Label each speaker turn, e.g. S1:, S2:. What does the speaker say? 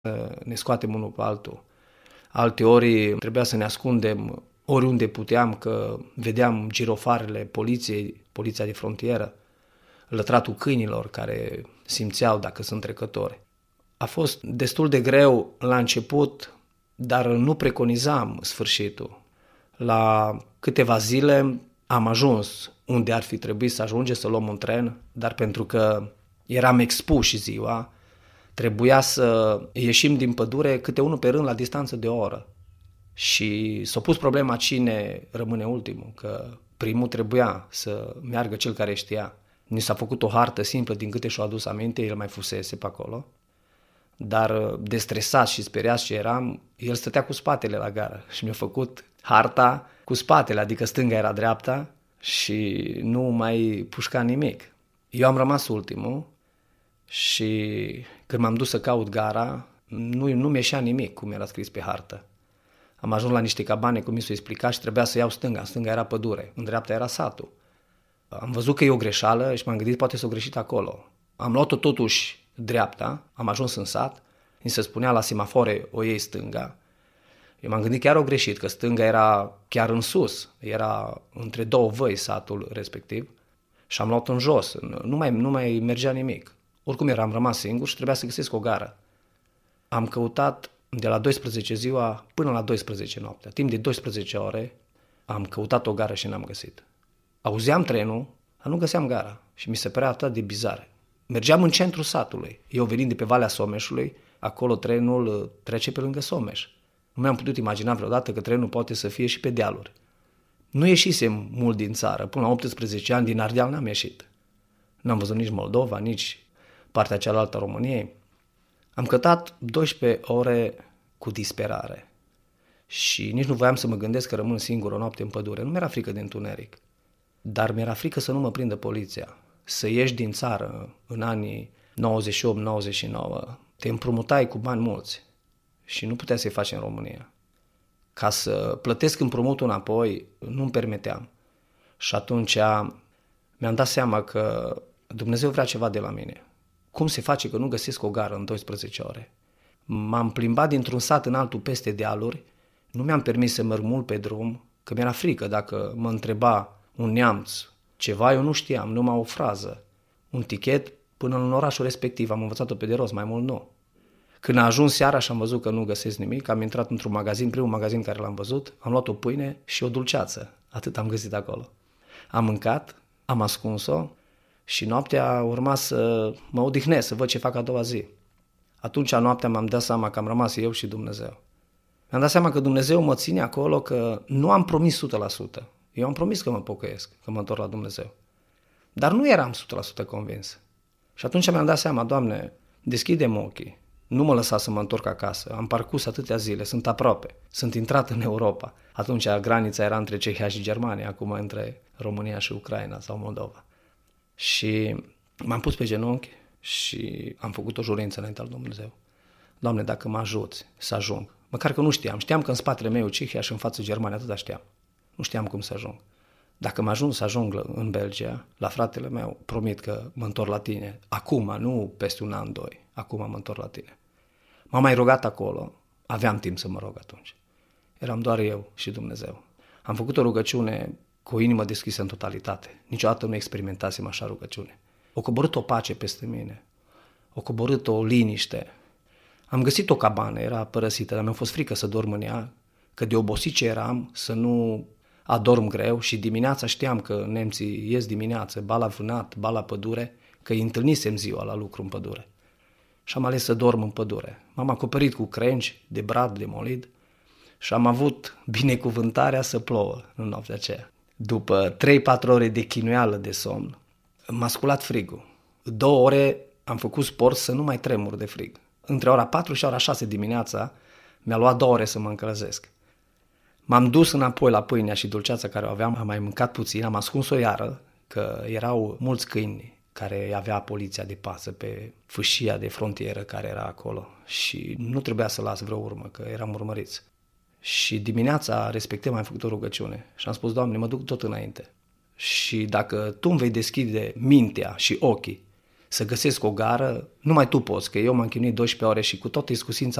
S1: ne scoatem unul pe altul. Alteori trebuia să ne ascundem oriunde puteam, că vedeam girofarele poliției, poliția de frontieră, lătratul câinilor care simțeau dacă sunt trecători. A fost destul de greu la început, dar nu preconizam sfârșitul. La câteva zile am ajuns unde ar fi trebuit să ajungem, să luăm un tren, dar pentru că eram expuși ziua, trebuia să ieșim din pădure câte unul pe rând la distanță de o oră. Și s-a pus problema cine rămâne ultimul, că primul trebuia să meargă cel care știa. Ni s-a făcut o hartă simplă, din câte și-o adus aminte, el mai fusese pe acolo. Dar de stresat și speriat ce eram, el stătea cu spatele la gară și mi-a făcut harta cu spatele, adică stânga era dreapta și nu mai pușca nimic. Eu am rămas ultimul și când m-am dus să caut gara, nu mi-eșea nimic cum era scris pe hartă. Am ajuns la niște cabane, cum mi s-a explicat, și trebuia să iau stânga. În stânga era pădure, în dreapta era satul. Am văzut că e o greșeală și m-am gândit poate s-o greșit acolo. Am luat-o totuși dreapta, am ajuns în sat, mi se spunea la semafore o iei stânga. Eu m-am gândit chiar o greșit, că stânga era chiar în sus, era între două văi satul respectiv și am luat-o în jos, nu mai mergea nimic. Oricum am rămas singur și trebuia să găsesc o gară. Am căutat de la 12 ziua până la 12 noaptea. Timp de 12 ore am căutat o gară și n-am găsit. Auzeam trenul, dar nu găseam gara și mi se părea atât de bizar. Mergeam în centrul satului. Eu venind de pe Valea Someșului, acolo trenul trece pe lângă Someș. Nu mi-am putut imagina vreodată că trenul poate să fie și pe dealuri. Nu ieșisem mult din țară. Până la 18 ani din Ardeal n-am ieșit. N-am văzut nici Moldova, nici partea cealaltă a României. Am căutat 12 ore cu disperare și nici nu voiam să mă gândesc că rămân singur o noapte în pădure. Nu mi-era frică de întuneric, dar mi-era frică să nu mă prindă poliția. Să ieși din țară în anii 98-99, te împrumutai cu bani mulți și nu puteai să-i faci în România. Ca să plătesc împrumutul înapoi, nu-mi permiteam. Și atunci mi-am dat seama că Dumnezeu vrea ceva de la mine. Cum se face că nu găsesc o gară în 12 ore? M-am plimbat dintr-un sat în altul peste dealuri, nu mi-am permis să merg mult pe drum, că mi-era frică dacă mă întreba un neamț ceva, eu nu știam, numai o frază, un tichet până în orașul respectiv, am învățat-o pe de rost, mai mult nu. Când a ajuns seara și am văzut că nu găsesc nimic, am intrat într-un magazin, primul magazin care l-am văzut, am luat o pâine și o dulceață, atât am găsit acolo. Am mâncat, am ascuns-o și noaptea urma să mă odihnesc, să văd ce fac a doua zi. Atunci noaptea m-am dat seama că am rămas eu și Dumnezeu. Mi-am dat seama că Dumnezeu mă ține acolo, că nu am promis 100%. Eu am promis că mă pocăiesc, că mă întorc la Dumnezeu. Dar nu eram 100% convins. Și atunci mi-am dat seama, Doamne, deschide-mi ochii. Nu mă lăsa să mă întorc acasă. Am parcurs atâtea zile, sunt aproape. Sunt intrat în Europa. Atunci granița era între Cehia și Germania, acum între România și Ucraina sau Moldova. Și m-am pus pe genunchi și am făcut o jurință înainte al Dumnezeu. Doamne, dacă mă ajuți să ajung, măcar că nu știam. Știam că în spatele meu Cehia și în față Germania, atâta știam. Nu știam cum să ajung. Dacă mă ajung să ajung în Belgia, la fratele meu, promit că mă întorc la tine. Acum, nu peste un an, doi. Acum mă întorc la tine. M-am mai rugat acolo. Aveam timp să mă rog atunci. Eram doar eu și Dumnezeu. Am făcut o rugăciune cu o inimă deschisă în totalitate. Niciodată nu experimentasem așa rugăciune. O coborât o pace peste mine. O coborât o liniște. Am găsit o cabană, era părăsită, dar mi-a fost frică să dorm în ea, că de obosit ce eram, să nu adorm greu și dimineața știam că nemții ies dimineață, ba la vânat, ba la pădure, că îi întâlnisem ziua la lucru în pădure. Și am ales să dorm în pădure. M-am acoperit cu crengi, de brad, de molid și am avut binecuvântarea să plouă în noaptea aceea. După 3-4 ore de chinuială de somn, m-a sculat frigul. 2 ore am făcut sport să nu mai tremur de frig. Între ora 4 și ora 6 dimineața mi-a luat 2 ore să mă încălzesc. M-am dus înapoi la pâinea și dulceața care o aveam, am mai mâncat puțin, am ascuns-o iară, că erau mulți câini care avea poliția de pază pe fâșia de frontieră care era acolo și nu trebuia să las vreo urmă, că eram urmăriți. Și dimineața respectiv am făcut o rugăciune și am spus, Doamne, mă duc tot înainte. Și dacă Tu îmi vei deschide mintea și ochii să găsesc o gară, numai tu poți, că eu m-am chinuit 12 ore și cu tot iscusința